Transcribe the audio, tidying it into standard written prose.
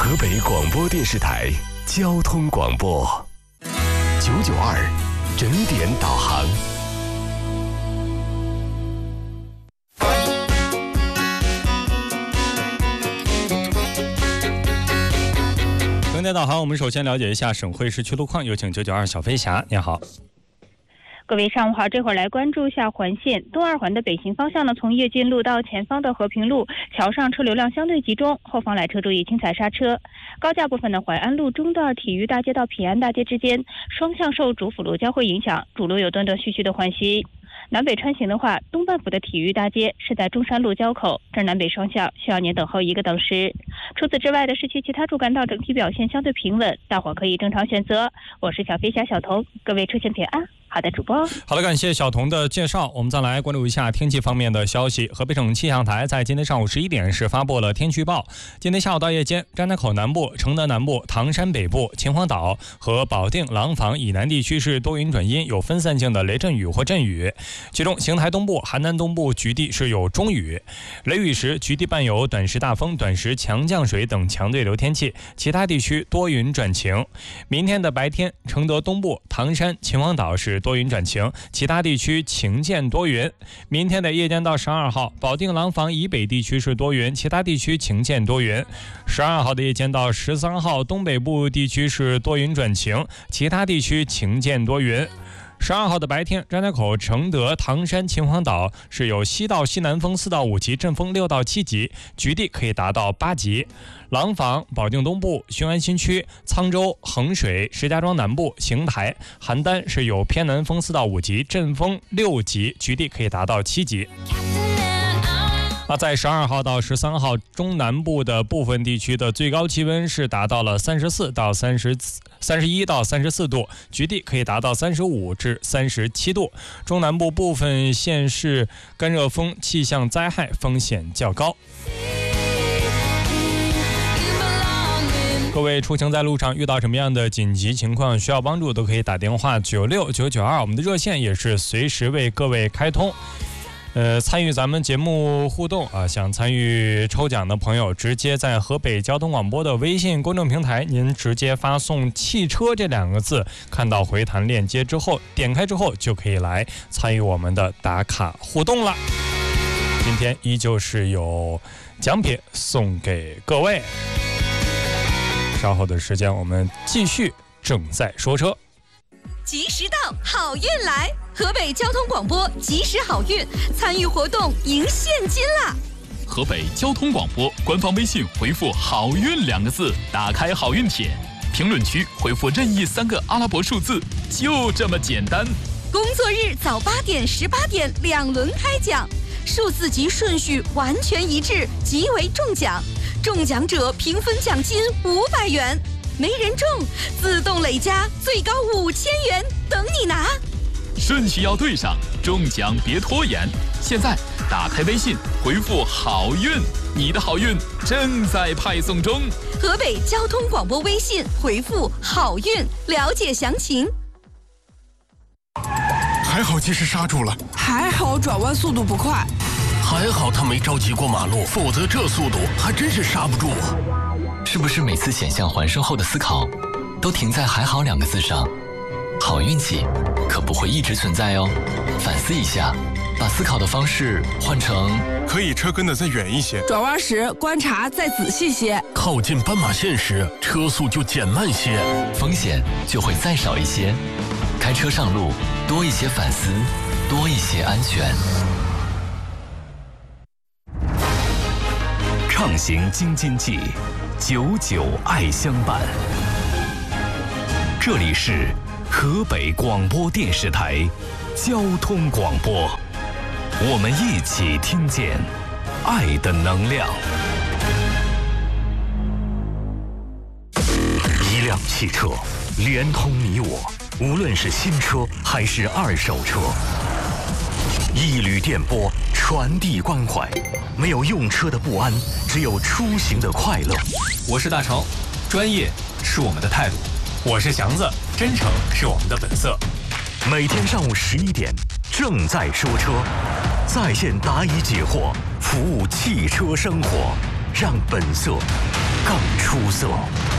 河北广播电视台交通广播992整点导航。 整点导航，我们首先了解一下省会市区路况，有请992小飞侠，你好。 各位上午好，这会儿来关注一下环线东二环的北行方向呢，从叶郡路到前方的和平路桥上车流量相对集中，后方来车注意轻踩刹车。高架部分呢，淮安路中段体育大街到平安大街之间双向受主辅路交汇影响，主路有断断续续的缓行。南北穿行的话，东半部的体育大街是在中山路交口，这南北双向需要您等候1个等时。除此之外的市区其他主干道整体表现相对平稳，大伙可以正常选择。我是小飞侠小童，各位出行平安。好的，主播。 好的，感谢小童的介绍。我们再来关注一下天气方面的消息。河北省气象台在今天上午11点是发布了天气预报。今天下午到夜间，张家口南部、承德南部、唐山北部、秦皇岛和保定、廊坊以南地区是多云转阴，有分散性的雷阵雨或阵雨。其中，邢台东部、邯郸东部局地是有中雨，雷雨时局地伴有短时大风、短时强降水等强对流天气，其他地区多云转晴。明天的白天，承德东部、唐山、秦皇岛是多云转晴，其他地区晴间多云。明天的夜间到12号，保定、廊坊以北地区是多云，其他地区晴间多云。12号的夜间到13号，东北部地区是多云转晴，其他地区晴间多云。12号的白天，张家口、承德、唐山、秦皇岛是有西到西南风4到5级，阵风6到7级，局地可以达到8级。廊坊、保定东部、雄安新区、沧州、衡水、石家庄南部、邢台、邯郸是有偏南风4到5级，阵风6级，局地可以达到7级。在12号到13号，中南部的部分地区的最高气温是达到了31到34度，局地可以达到35至37度。中南部部分县市干热风气象灾害风险较高。各位出行在路上遇到什么样的紧急情况需要帮助，都可以打电话96992，我们的热线也是随时为各位开通。参与咱们节目互动啊，想参与抽奖的朋友，直接在河北交通广播的微信公众平台，您直接发送汽车这2个字，看到回弹链接之后，点开之后就可以来参与我们的打卡互动了。今天依旧是有奖品送给各位。稍后的时间我们继续正在说车。 及时到，好运来！河北交通广播及时好运，参与活动赢现金啦！ 河北交通广播官方微信回复好运2个字，打开好运帖，评论区回复任意3个阿拉伯数字，就这么简单。 工作日早8点、18点2轮开奖，数字及顺序完全一致，即为中奖。中奖者平分奖金500元。没人中，自动累加最高5000元，等你拿。 顺序要对上，中奖别拖延。现在打开微信，回复好运，你的好运正在派送中。 河北交通广播微信回复好运，了解详情。 还好及时刹住了， 还好转弯速度不快， 还好他没着急过马路，否则这速度还真是刹不住啊。 是不是每次险象环生后的思考都停在还好2个字上？好运气可不会一直存在哦，反思一下，把思考的方式换成可以车跟得再远一些， 转弯时观察再仔细些， 靠近斑马线时车速就减慢些， 风险就会再少一些。开车上路多一些反思，多一些安全。 畅行京津冀，99爱相伴。这里是河北广播电视台交通广播，我们一起听见爱的能量。一辆汽车连通你我，无论是新车还是二手车。一缕电波传递关怀，没有用车的不安，只有出行的快乐。 我是大成，专业是我们的态度；我是祥子，真诚是我们的本色。 每天上午11点，正在说车，在线答疑解惑，服务汽车生活，让本色更出出色，